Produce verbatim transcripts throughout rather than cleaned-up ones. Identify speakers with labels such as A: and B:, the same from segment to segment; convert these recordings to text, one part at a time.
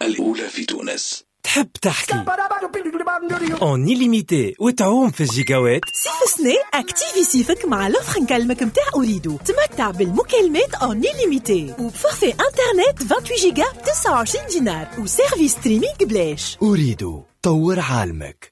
A: الأولى في تونس.
B: تحب تحكي اون إليميتي وتعوم في الجيجاوات؟
C: صيف سنة اكتيفي صيفك مع لوفر نكلمك متاع أريدو. تمتع بالمكالمات اون إليميتي وبفورفي انترنت ثمانية وعشرين جيجا ب تسعة وعشرين دينار وسيرفيس ستريمينج بلاش.
B: أريدو طور عالمك.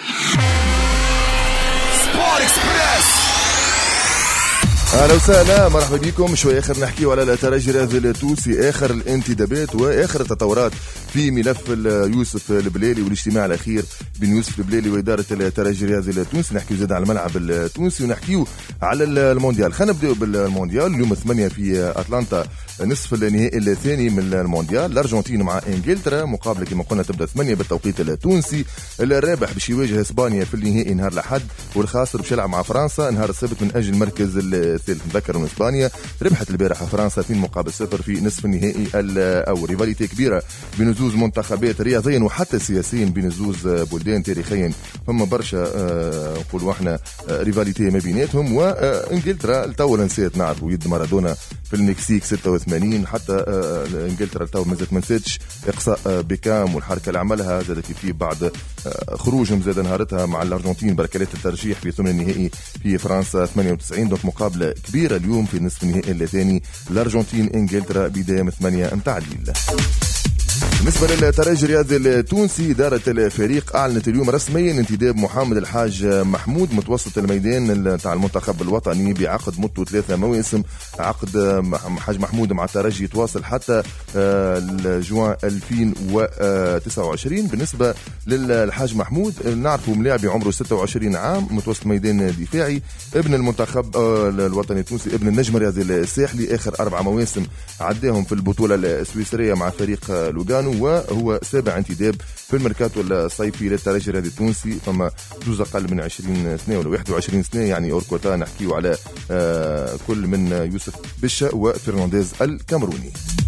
D: سبور اكسبريس.
E: اهلا وسهلا، مرحبا بكم. شوي اخر نحكيو على الترجي الرياضي التونسي، اخر الانتدابات واخر التطورات في ملف يوسف البليلي والاجتماع الاخير بين يوسف البليلي واداره الترجي الرياضي التونسي. نحكيو زاد على الملعب التونسي ونحكيو على المونديال. خلينا نبداو بالمونديال. اليوم ثمانية في اتلانتا نصف النهائي الثاني من المونديال، الارجنتين مع انجلترا، مقابله كما قلنا تبدا ثمانية بالتوقيت التونسي. الرابح باش يواجه اسبانيا في النهائي نهار الاحد، والخاسر باش يلعب مع فرنسا نهار السبت من اجل المركز الثالث. نذكر ان اسبانيا ربحت البارحه فرنسا اثنين مقابل صفر في نصف النهائي الاول. ريفاليتي كبيره بين زوز منتخبات رياضيا وحتى سياسيا بين زوز بلدان تاريخيا، فما برشا نقولوا احنا ريفاليتي ما بيناتهم. وانجلترا التو نسيت نعرفوا يد مارادونا في المكسيك ستة وثمانين، حتى انجلترا التو مازالت ما نسيتش اقصاء بيكام والحركه اللي عملها زادت في بعد خروجهم زاد نهارتها مع الارجنتين بركلات الترجيح في ثمن النهائي في فرنسا ثمانية وتسعين. دونك مقابله كبيره اليوم في نصف النهائي الثاني، الارجنتين انجلترا بدايه من ثمانية متاع الليل. بالنسبة للترجي الرياضي التونسي، إدارة الفريق أعلنت اليوم رسميا انتداب محمد الحاج محمود متوسط الميدان تاع المنتخب الوطني بعقد مدته ثلاثة مواسم. عقد حاج محمود مع الترجي يتواصل حتى جوان ألفين وتسعة وعشرين. بالنسبة للحاج محمود نعرفه ملاعبي عمره ستة وعشرين عام، متوسط ميدان دفاعي، ابن المنتخب الوطني التونسي، ابن النجم الرياضي الساحلي. آخر أربع مواسم عداهم في البطولة السويسرية مع فريق لوغانو، وهو سابع انتداب في الميركاتو الصيفي للترجي الرياضي التونسي. فما جوز اقل من عشرين سنه ولا واحد وعشرين سنه، يعني اوركوتا نحكيو على آه كل من يوسف بشا وفرنانديز الكامروني.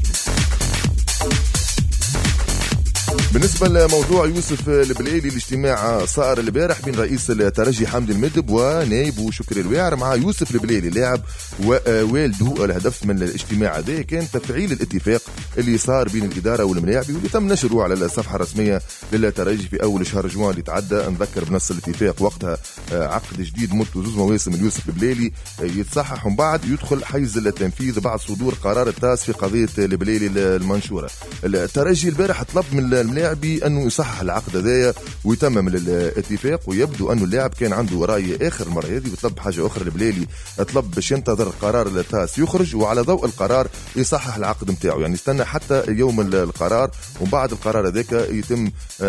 E: بالنسبة لموضوع يوسف البليلي، الاجتماع صار البارح بين رئيس الترجي حمدي المدب ونائبه شكري الواعر مع يوسف البليلي لاعب ووالده. الهدف من الاجتماع هذا كان تفعيل الاتفاق اللي صار بين الإدارة والملاعبي واللي تم نشره على الصفحة الرسمية للترجي في أول شهر جوان اللي تعدى. نذكر بنص الاتفاق وقتها عقد جديد مدته زوز مواسم ليوسف البليلي يتصحح ومن بعد يدخل حيز التنفيذ بعد صدور قرار التاس في قضية البليلي المنشورة. الترجي البارح طلب من الملاعبي انه يصحح العقد هذايا ويتمم الاتفاق، ويبدو انه اللاعب كان عنده راي اخر المره هذه وطلب حاجه اخرى. البليلي طلب باش ينتظر قرار التاس يخرج وعلى ضوء القرار يصحح العقد نتاعو، يعني يستنى حتى يوم القرار وبعد القرار هذاك يتم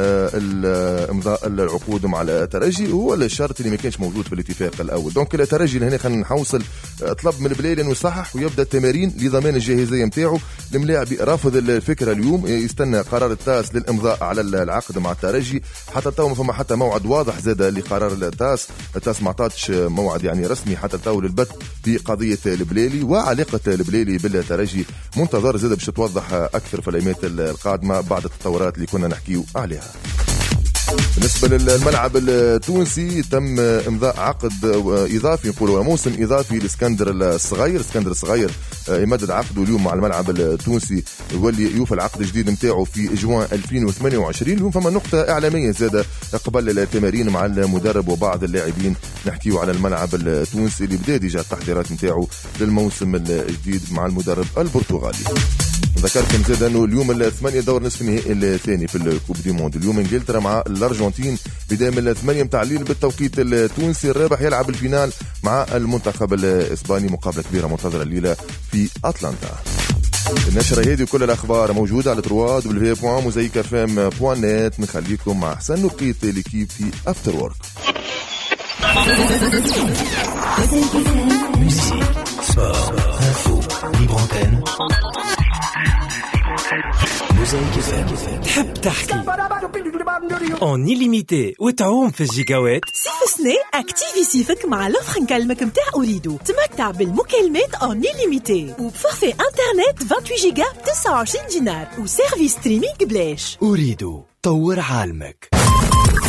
E: امضاء العقود مع الترجي. هو الشرط اللي ما كانش موجود في الاتفاق الاول. دونك الترجي هنا خلينا نحوصل طلب من البليلي انه يصحح ويبدا التمارين لضمان الجاهزيه نتاعو. الملاعبي رافض الفكره اليوم، يستنى قرار التاس للامضاء على العقد مع الترجي. حتى تو ما فما حتى موعد واضح زاد لقرار التاس. التاس ما عطاتش موعد يعني رسمي حتى تو للبت في قضيه البليلي، وعلاقه البليلي بالترجي منتظر زاد باش تتوضح اكثر في الايامات القادمه بعد التطورات اللي كنا نحكيو عليها. بالنسبة للملعب التونسي تم امضاء عقد اضافي، نقولوا موسم اضافي لاسكندر الصغير. اسكندر الصغير يمدد عقده اليوم مع الملعب التونسي، يولي يوفى العقد الجديد نتاعو في جوان ألفين وثمانية وعشرين. اليوم فما نقطة اعلامية زادة قبل التمارين مع المدرب وبعض اللاعبين. نحكيو على الملعب التونسي اللي بدا ديجا التحضيرات نتاعو للموسم الجديد مع المدرب البرتغالي. ذكركم زاد انه اليوم الثمانية دور نصف النهائي الثاني في الكوب دي موند. اليوم انجلترا مع الارجنتين بدايه من الثمانية متاع الليل بالتوقيت التونسي. الرابح يلعب الفينال مع المنتخب الاسباني. مقابله كبيره منتظره الليله في اتلانتا. النشره هذه وكل الاخبار موجوده على تروا دبليو بوان موزايك اف ام بوان نت. نخليكم مع احسن نقيط ليكيب في افتر وورك.
B: تحب تحكي اون إليميتي وتعوم في الجيجاوات؟
C: صيف سنة اكتيفي صيفك مع لوفر نكلمك متاع أريدو. تمتع بالمكالمات اون إليميتي وبفورفي انترنت ثمانية وعشرين جيجا ب تسعة وعشرين دينار وسيرفيس ستريمينج بلاش.
B: أريدو طور عالمك.